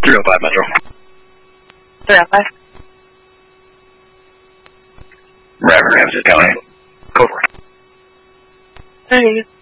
305 Metro. 305. Rapid Ramsey County. Go for it. There you go.